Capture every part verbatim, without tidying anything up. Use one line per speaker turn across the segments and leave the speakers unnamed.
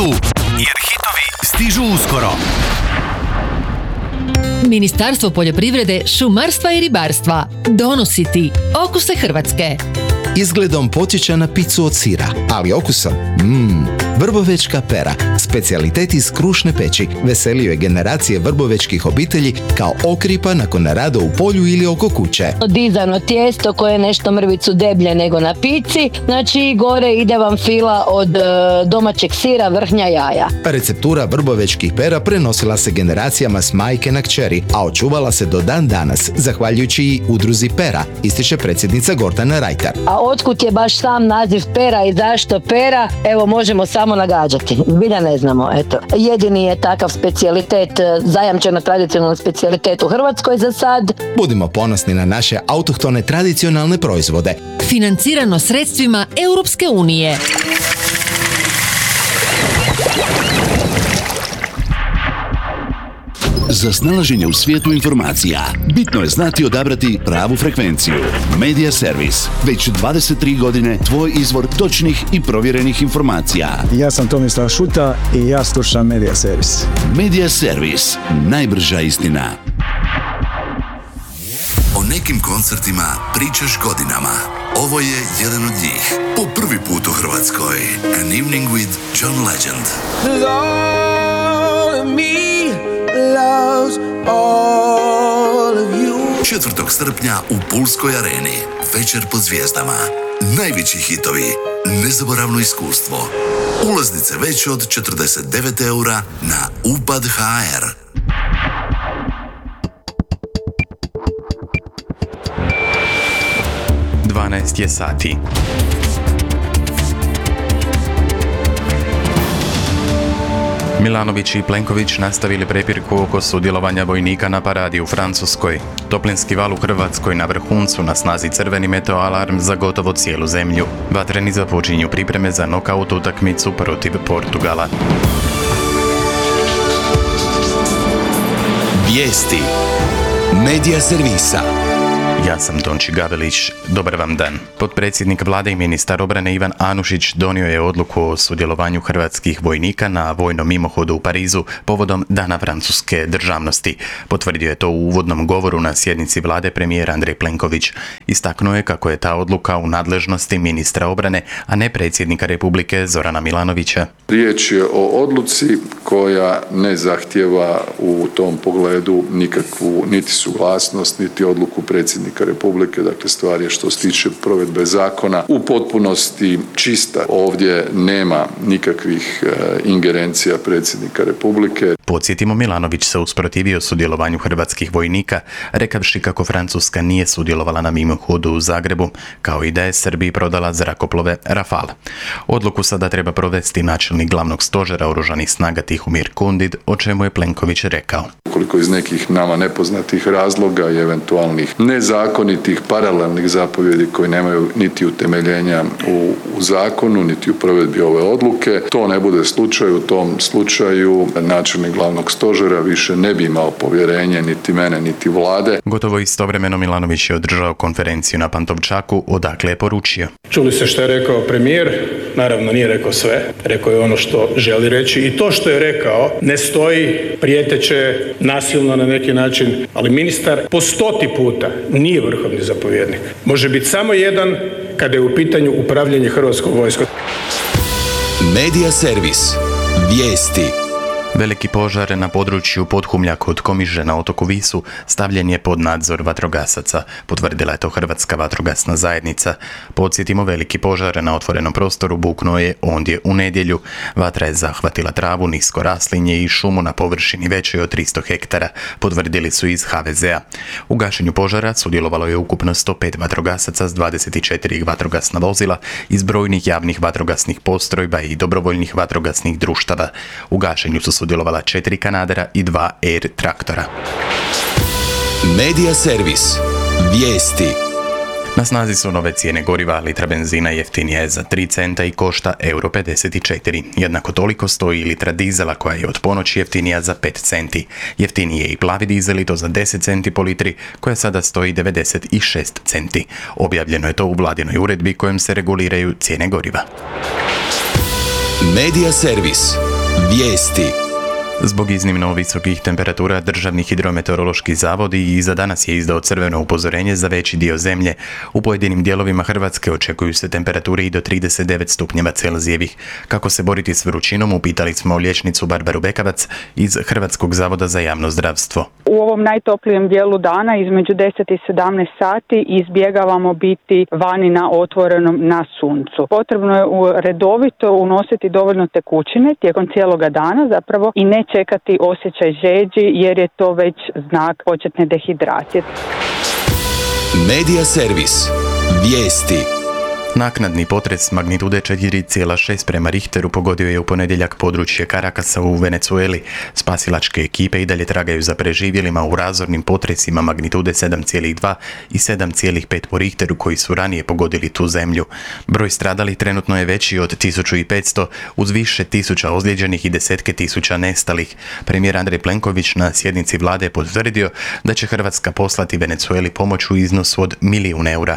hitu, jer hitovi stižu uskoro.
Ministarstvo poljoprivrede, šumarstva i ribarstva donosi ti okuse Hrvatske.
Izgledom podsjeća na picu od sira, ali okusom, mmm, vrbovečka pera, specijalitet iz krušne peći, veselio je generacije vrbovečkih obitelji kao okripa nakon rada u polju ili oko kuće.
Dizano tijesto koje je nešto mrvicu deblje nego na pici, znači gore ide vam fila od e, domaćeg sira, vrhnja, jaja.
Receptura vrbovečkih pera prenosila se generacijama s majke na kćeri, a očuvala se do dan danas, zahvaljujući i udruzi Pera, ističe predsjednica Gordana Rajtar.
A otkud je baš sam naziv pera i zašto pera, evo možemo samo nagađati. Zbilja ne znamo, eto. Jedini je takav specijalitet, zajamčeno tradicionalni specijalitet u Hrvatskoj za sad.
Budimo ponosni na naše autohtone tradicionalne proizvode.
Financirano sredstvima Europske unije.
Za snalaženje u svijetu informacija, bitno je znati odabrati pravu frekvenciju. Media Servis. Već dvadeset tri godine tvoj izvor točnih i provjerenih informacija.
Ja sam Tomislav Šuta i ja slušam Media Servis.
Media Servis. Najbrža istina. O nekim koncertima pričaš godinama. Ovo je jedan od njih. Po prvi put u Hrvatskoj. An Evening with John Legend. četvrtog srpnja u Pulskoj areni. Večer pod zvijezdama. Najveći hitovi. Nezaboravno iskustvo. Ulaznice već od četrdeset devet eura na upad točka ha er.
dvanaest je sati. Milanović i Plenković nastavili prepirku oko sudjelovanja vojnika na paradi u Francuskoj. Toplinski val u Hrvatskoj na vrhuncu, na snazi crveni meteo alarm za gotovo cijelu zemlju. Vatreni započinju pripreme za nokaut utakmicu protiv Portugala.
Vijesti Medija servisa.
Ja sam Tonči Gavelić. Dobar vam dan. Potpredsjednik vlade i ministar obrane Ivan Anušić donio je odluku o sudjelovanju hrvatskih vojnika na vojnom mimohodu u Parizu povodom Dana francuske državnosti. Potvrdio je to u uvodnom govoru na sjednici vlade premijer Andrej Plenković. Istaknuo je kako je ta odluka u nadležnosti ministra obrane, a ne predsjednika Republike Zorana Milanovića.
Riječ je o odluci koja ne zahtjeva u tom pogledu nikakvu niti suglasnost, niti odluku predsjednika Republike. Dakle, stvar je što se tiče provedbe zakona u potpunosti čista. Ovdje nema nikakvih e, ingerencija predsjednika Republike.
Podsjetimo, Milanović se usprotivio sudjelovanju hrvatskih vojnika, rekavši kako Francuska nije sudjelovala na mimohodu u Zagrebu, kao i da je Srbiji prodala zrakoplove Rafale. Odluku sada treba provesti načelnik glavnog stožera oružanih snaga Tihomir Kundid, o čemu je Plenković rekao.
Ukoliko iz nekih nama nepoznatih razloga i eventualnih nezakonitih paralelnih zapovjedi koji nemaju niti utemeljenja u, u zakonu, niti u provedbi ove odluke, to ne bude slučaj. U tom slučaju načelnik glavnog stožera više ne bi imao povjerenje niti mene, niti vlade.
Gotovo istovremeno Milanović je održao konferenciju na Pantovčaku, odakle je poručio.
Čuli ste što je rekao premijer, naravno nije rekao sve, rekao je ono što želi reći i to što je rekao ne stoji, prijeteće, nasilno na neki način, ali ministar po stoti puta nije vrhovni zapovjednik. Može biti samo jedan kada je u pitanju upravljanje hrvatskom vojskom.
Medija servis. Vijesti.
Veliki požar na području Podhumlja kod Komiže na otoku Visu stavljen je pod nadzor vatrogasaca, potvrdila je to Hrvatska vatrogasna zajednica. Podsjetimo, veliki požar na otvorenom prostoru buknuo je ondje u nedjelju. Vatra je zahvatila travu, nisko raslinje i šumu na površini većoj od tristo hektara, potvrdili su iz ha ve ze a. U gašenju požara sudjelovalo je ukupno sto pet vatrogasaca s dvadeset četiri vatrogasna vozila iz brojnih javnih vatrogasnih postrojba i dobrovoljnih vatrogasnih društava. U gašenju su sudjelovala četiri kanadera i dva Air traktora.
Medija servis. Vijesti.
Na snazi su nove cijene goriva, litra benzina jeftinija je za tri centa i košta euro pedeset četiri. Jednako toliko stoji i litra dizela koja je od ponoći jeftinija za pet centi. Jeftiniji je i plavi dizel i to za deset centi po litri, koja sada stoji devedeset šest centi. Objavljeno je to u vladinoj uredbi kojom se reguliraju cijene goriva.
Medija servis.
Vijesti.
Zbog iznimno visokih temperatura Državni hidrometeorološki zavod i za danas je izdao crveno upozorenje za veći dio zemlje. U pojedinim dijelovima Hrvatske očekuju se temperature i do trideset devet stupnjeva Celzijevih. Kako se boriti s vrućinom, upitali smo liječnicu Barbaru Bekavac iz Hrvatskog zavoda za javno zdravstvo.
U ovom najtoplijem dijelu dana između deset i sedamnaest sati izbjegavamo biti vani na otvorenom na suncu. Potrebno je redovito unositi dovoljno tekućine tijekom cijeloga dana zapravo i ne čekati osjećaj žeđi jer je to već znak početne dehidracije.
Medija servis. Vijesti.
Naknadni potres magnitude četiri zarez šest prema Richteru pogodio je u ponedjeljak područje Caracasa u Venezueli. Spasilačke ekipe i dalje tragaju za preživjelima u razornim potresima magnitude sedam zarez dva i sedam zarez pet po Richteru koji su ranije pogodili tu zemlju. Broj stradalih trenutno je veći od tisuću petsto uz više tisuća ozlijeđenih i desetke tisuća nestalih. Premijer Andrej Plenković na sjednici vlade je potvrdio da će Hrvatska poslati Venezueli pomoć u iznosu od milijun eura.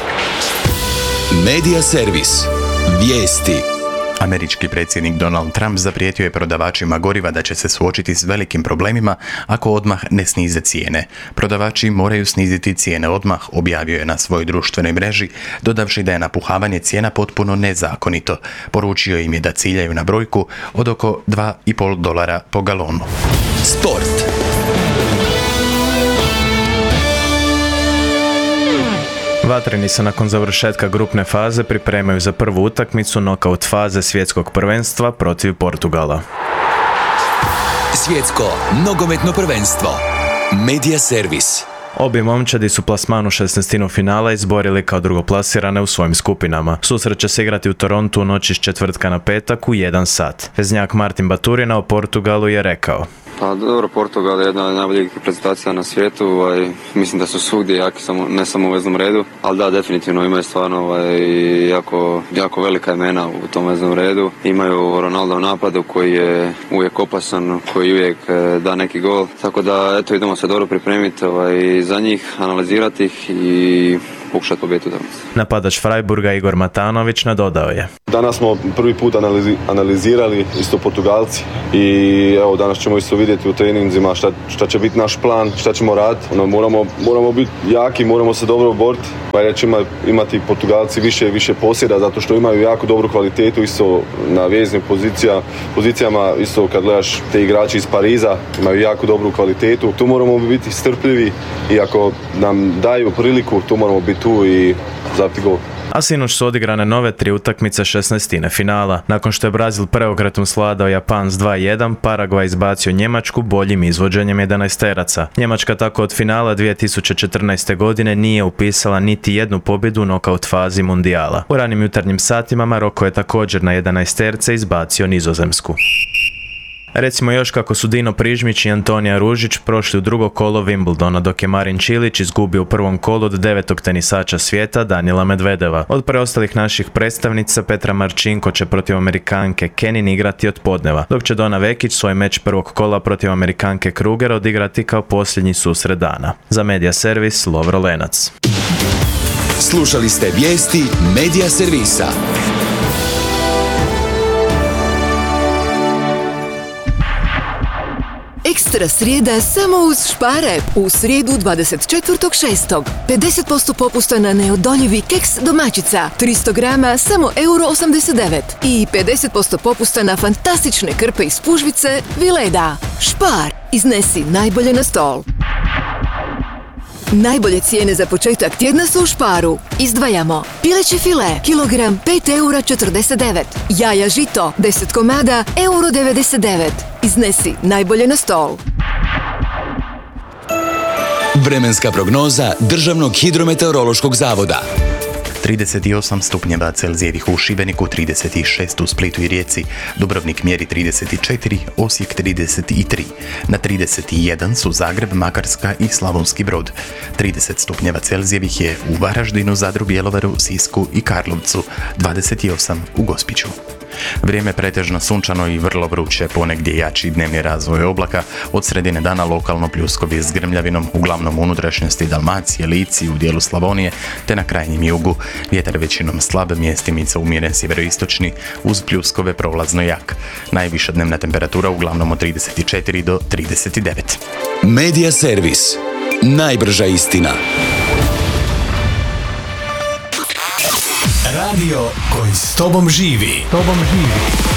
Medija servis. Vijesti.
Američki predsjednik Donald Trump zaprijetio je prodavačima goriva da će se suočiti s velikim problemima ako odmah ne snize cijene. Prodavači moraju sniziti cijene odmah, objavio je na svojoj društvenoj mreži, dodavši da je napuhavanje cijena potpuno nezakonito. Poručio im je da ciljaju na brojku od oko dva i pol dolara po galonu.
Sport.
Vatreni se nakon završetka grupne faze pripremaju za prvu utakmicu nokaut faze svjetskog prvenstva protiv Portugala.
Svjetsko nogometno prvenstvo. Medija servis.
Obje momčadi su plasman u šesnaestinu finala izborili kao drugoplasirane u svojim skupinama. Susret će se igrati u Torontu u noći s četvrtka na petak u jedan sat. Veznjak Martin Baturina o Portugalu je rekao:
Pa dobro, Portugal je jedna od najboljih reprezentacija na svijetu, ovaj, mislim da su svugdje jaki, samo, ne samo u veznom redu, ali da, definitivno imaju stvarno ovaj, jako, jako velika imena u tom veznom redu. Imaju Ronaldo u napadu koji je uvijek opasan, koji uvijek eh, da neki gol, tako da eto idemo se dobro pripremiti ovaj, za njih, analizirati ih i pokušati pobijediti danas.
Napadač Freiburga Igor Matanović nadodao je:
Danas smo prvi put analizi, analizirali isto Portugalci i evo danas ćemo isto vidjeti u treninzima šta, šta će biti naš plan, šta ćemo raditi. Ono, moramo, moramo biti jaki, moramo se dobro boriti, pa ja će ima, imati Portugalci više više posjeda zato što imaju jako dobru kvalitetu isto na veznim pozicija, pozicijama, isto kad gledaš te igrači iz Pariza imaju jako dobru kvalitetu. Tu moramo biti strpljivi i ako nam daju priliku, tu moramo biti tu i zabiti gol.
A sinoć su odigrane nove tri utakmice šesnaestine finala. Nakon što je Brazil preokretom svladao Japan s dva jedan, Paragvaj izbacio Njemačku boljim izvođenjem jedanaesteraca. Njemačka tako od finala dvije tisuće četrnaeste. godine nije upisala niti jednu pobjedu u nokaut fazi mundijala. U ranim jutarnjim satima Maroko je također na jedanaesterce izbacio Nizozemsku. Recimo još kako su Dino Prižmić i Antonija Ružić prošli u drugo kolo Wimbledona, dok je Marin Čilić izgubio u prvom kolu od devetog tenisača svijeta Danila Medvedeva. Od preostalih naših predstavnica Petra Marčinko će protiv Amerikanke Kenin igrati od podneva, dok će Dona Vekić svoj meč prvog kola protiv Amerikanke Kruger odigrati kao posljednji susret dana. Za Medija servis Lovro Lenac.
Slušali ste vijesti Medija servisa.
Ekstra srijeda samo uz Špare. U srijedu dvadeset četvrtog šestog pedeset posto popusta na neodoljivi keks domaćica. tristo grama samo euro osamdeset devet. I pedeset posto popusta na fantastične krpe iz pužvice Vileda. Špar. Iznesi najbolje na stol. Najbolje cijene za početak tjedna su u Šparu. Izdvajamo pileće file, kilogram pet eura četrdeset devet. Jaja žito, deset komada, euro devedeset devet. Iznesi najbolje na stol.
Vremenska prognoza Državnog hidrometeorološkog zavoda.
trideset osam stupnjeva Celzijevih u Šibeniku, trideset šest u Splitu i Rijeci, Dubrovnik mjeri trideset četiri, Osijek trideset tri. Na trideset jedan su Zagreb, Makarska i Slavonski Brod. trideset stupnjeva Celzijevih je u Varaždinu, Zadru, Bjelovaru, Sisku i Karlovcu, dvadeset osam u Gospiću. Vrijeme pretežno sunčano i vrlo vruće, ponegdje jači dnevni razvoj oblaka, od sredine dana lokalno pljuskovi s grmljavinom, uglavnom u unutrašnjosti Dalmacije, Lici, u dijelu Slavonije, te na krajnjem jugu. Vjetar većinom slab, mjestimica umjeren sjeveroistočni, uz pljuskove prolazno jak. Najviša dnevna temperatura uglavnom od trideset četiri do trideset devet.
Medija servis. Najbrža istina.
Radio koji s tobom živi. Tobom živi.